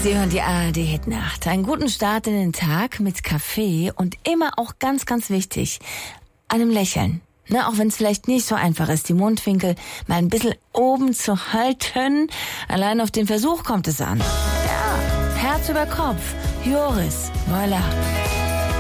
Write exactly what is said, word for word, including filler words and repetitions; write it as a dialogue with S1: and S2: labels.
S1: Sie hören die A R D-Hit-Nacht. Einen guten Start in den Tag mit Kaffee und immer auch ganz, ganz wichtig, einem Lächeln. Ne, auch wenn es vielleicht nicht so einfach ist, die Mundwinkel mal ein bisschen oben zu halten. Allein auf den Versuch kommt es an. Ja, Herz über Kopf. Joris, voilà.